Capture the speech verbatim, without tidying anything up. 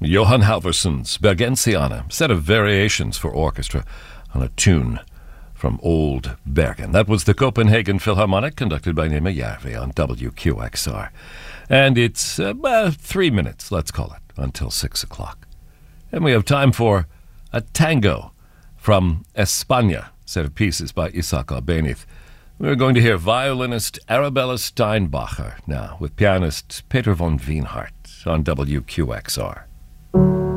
Johann Halvorson's Bergensiana, set of variations for orchestra on a tune from Old Bergen. That was the Copenhagen Philharmonic, conducted by Nima Järvi on W Q X R. And it's uh, three minutes, let's call it, until six o'clock. And we have time for a tango from España, set of pieces by Isaac Albéniz. We're going to hear violinist Arabella Steinbacher now with pianist Peter von Wienhardt on W Q X R.